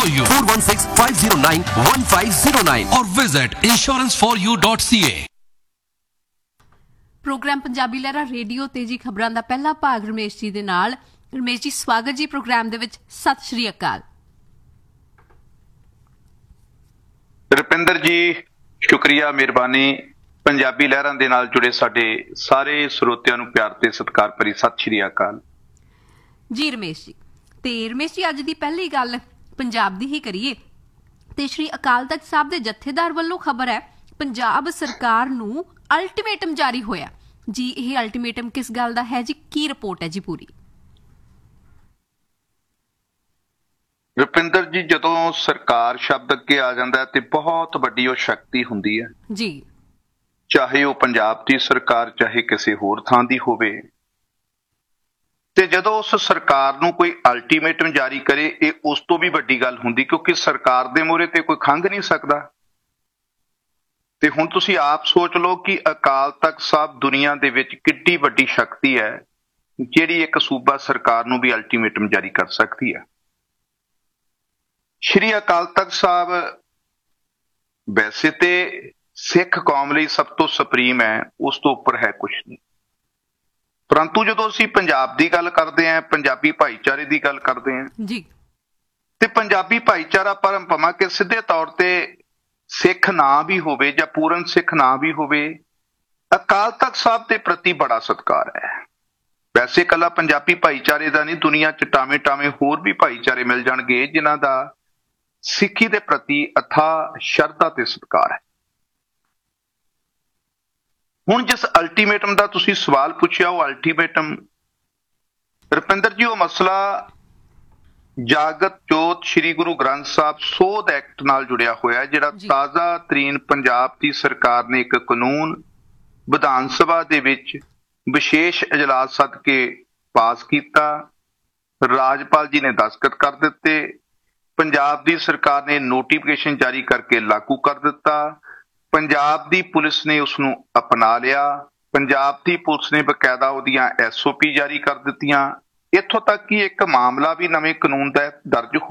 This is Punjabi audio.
you. 416-509-1509 or visit insuranceforyou.ca. Programme Punjabi Lehra radio ਤੇ ਜੀ ਖਬਰਾਂ ਦਾ ਪਹਿਲਾ ਭਾਗ ਰਮੇਸ਼ ਜੀ ਦੇ ਨਾਲ। ਰਮੇਸ਼ ਜੀ ਸਵਾਗਤ ਜੀ ਪ੍ਰੋਗਰਾਮ ਦੇ ਵਿੱਚ। ਸਤਿ ਸ਼੍ਰੀ ਅਕਾਲ। ਰੁਪਿੰਦਰ ਜੀ ਸ਼ੁਕਰੀਆ, ਮਿਹਰਬਾਨੀ। ਪੰਜਾਬੀ ਲਹਿਰਾਂ ਦੇ ਨਾਲ ਜੁੜੇ ਸਾਡੇ ਸਾਰੇ ਸਰੋਤਿਆਂ ਨੂੰ ਪਿਆਰ ਤੇ ਸਤਿਕਾਰ ਭਰੀ ਸਤਿ ਸ਼੍ਰੀ ਅਕਾਲ ਜੀ। ਰਮੇਸ਼ ਜੀ ਅੱਜ ਦੀ ਪਹਿਲੀ ਗੱਲ ਪੰਜਾਬ ਦੀ ਹੀ ਕਰੀਏ ਤੇ ਸ਼੍ਰੀ ਅਕਾਲ ਤਖਤ ਸਾਹਿਬ ਦੇ ਜਥੇਦਾਰ ਵੱਲੋਂ ਖਬਰ ਹੈ ਪੰਜਾਬ ਸਰਕਾਰ ਨੂੰ ਅਲਟੀਮੇਟਮ ਜਾਰੀ ਹੋਇਆ ਜੀ। ਇਹ ਅਲਟੀਮੇਟਮ ਕਿਸ ਗੱਲ ਦਾ ਹੈ ਜੀ? ਕੀ ਰਿਪੋਰਟ ਹੈ ਜੀ ਪੂਰੀ? ਰੁਪਿੰਦਰ ਜੀ, ਜਦੋਂ ਸਰਕਾਰ ਸ਼ਬਦ ਅੱਗੇ ਆ ਜਾਂਦਾ ਹੈ ਤੇ ਬਹੁਤ ਵੱਡੀ ਉਹ ਸ਼ਕਤੀ ਹੁੰਦੀ ਹੈ ਜੀ, ਚਾਹੇ ਉਹ ਪੰਜਾਬ ਦੀ ਸਰਕਾਰ ਚਾਹੇ ਕਿਸੇ ਹੋਰ ਥਾਂ ਦੀ ਹੋਵੇ। ਤੇ ਜਦੋਂ ਉਸ ਸਰਕਾਰ ਨੂੰ ਕੋਈ ਅਲਟੀਮੇਟਮ ਜਾਰੀ ਕਰੇ ਇਹ ਉਸ ਤੋਂ ਵੀ ਵੱਡੀ ਗੱਲ ਹੁੰਦੀ, ਕਿਉਂਕਿ ਸਰਕਾਰ ਦੇ ਮੂਹਰੇ ਤੇ ਕੋਈ ਖੰਘ ਨਹੀਂ ਸਕਦਾ। ਤੇ ਹੁਣ ਤੁਸੀਂ ਆਪ ਸੋਚ ਲਓ ਕਿ ਅਕਾਲ ਤਖਤ ਸਾਹਿਬ ਦੁਨੀਆ ਦੇ ਵਿੱਚ ਕਿੱਡੀ ਵੱਡੀ ਸ਼ਕਤੀ ਹੈ ਜਿਹੜੀ ਇੱਕ ਸੂਬਾ ਸਰਕਾਰ ਨੂੰ ਵੀ ਅਲਟੀਮੇਟਮ ਜਾਰੀ ਕਰ ਸਕਦੀ ਹੈ। ਸ਼੍ਰੀ ਅਕਾਲ ਤਖਤ ਸਾਹਿਬ ਵੈਸੇ ਤੇ ਸਿੱਖ ਕੌਮ ਲਈ ਸਭ ਤੋਂ ਸੁਪਰੀਮ ਹੈ, ਉਸ ਤੋਂ ਉੱਪਰ ਹੈ ਕੁਛ ਨਹੀਂ। ਪਰੰਤੂ ਜਦੋਂ ਅਸੀਂ ਪੰਜਾਬ ਦੀ ਗੱਲ ਕਰਦੇ ਹਾਂ, ਪੰਜਾਬੀ ਭਾਈਚਾਰੇ ਦੀ ਗੱਲ ਕਰਦੇ ਹਾਂ ਜੀ, ਤੇ ਪੰਜਾਬੀ ਭਾਈਚਾਰਾ ਭਾਵੇਂ ਕਿ ਸਿੱਧੇ ਤੌਰ ਤੇ ਸਿੱਖ ਨਾ ਵੀ ਹੋਵੇ ਜਾਂ ਪੂਰਨ ਸਿੱਖ ਨਾ ਵੀ ਹੋਵੇ, ਅਕਾਲ ਤਖਤ ਸਾਹਿਬ ਦੇ ਪ੍ਰਤੀ ਬੜਾ ਸਤਿਕਾਰ ਹੈ। ਵੈਸੇ ਇਕੱਲਾ ਪੰਜਾਬੀ ਭਾਈਚਾਰੇ ਦਾ ਨਹੀਂ, ਦੁਨੀਆ 'ਚ ਟਾਵੇਂ ਟਾਵੇਂ ਹੋਰ ਵੀ ਭਾਈਚਾਰੇ ਮਿਲ ਜਾਣਗੇ ਜਿਨ੍ਹਾਂ ਦਾ ਸਿੱਖੀ ਦੇ ਪ੍ਰਤੀ ਅਥਾਹ ਸ਼ਰਧਾ ਤੇ ਸਤਿਕਾਰ ਹੈ। ਹੁਣ ਜਿਸ ਅਲਟੀਮੇਟਮ ਦਾ ਤੁਸੀਂ ਸਵਾਲ ਪੁੱਛਿਆ, ਉਹ ਅਲਟੀਮੇਟਮ ਰੁਪਿੰਦਰ ਜੀ ਉਹ ਮਸਲਾ ਜਾਗਤ ਜੋਤ ਸ੍ਰੀ ਗੁਰੂ ਗ੍ਰੰਥ ਸਾਹਿਬ ਸੋਧ ਐਕਟ ਨਾਲ ਜੁੜਿਆ ਹੋਇਆ, ਜਿਹੜਾ ਤਾਜ਼ਾ ਤਰੀਨ ਪੰਜਾਬ ਦੀ ਸਰਕਾਰ ਨੇ ਇੱਕ ਕਾਨੂੰਨ ਵਿਧਾਨ ਸਭਾ ਦੇ ਵਿੱਚ ਵਿਸ਼ੇਸ਼ ਇਜਲਾਸ ਸੱਦ ਕੇ ਪਾਸ ਕੀਤਾ। ਰਾਜਪਾਲ ਜੀ ਨੇ ਦਸਤਖਤ ਕਰ ਦਿੱਤੇ। ਪੰਜਾਬ ਦੀ ਸਰਕਾਰ ਨੇ ਨੋਟੀਫਿਕੇਸ਼ਨ ਜਾਰੀ ਕਰਕੇ ਲਾਗੂ ਕਰ ਦਿੱਤਾ। ਪੰਜਾਬ ਦੀ ਪੁਲਿਸ ਨੇ ਉਸ ਨੂੰ ਅਪਣਾ ਲਿਆ। ਪੰਜਾਬ ਦੀ ਪੁਲਿਸ ਨੇ ਬਕਾਇਦਾ ਉਹਦੀਆਂ SOP ਜਾਰੀ ਕਰ ਦਿੱਤੀਆਂ। ਇੱਥੋਂ ਤੱਕ ਕਿ ਇੱਕ ਮਾਮਲਾ ਵੀ ਨਵੇਂ ਕਾਨੂੰਨ ਤਹਿਤ ਦਰਜ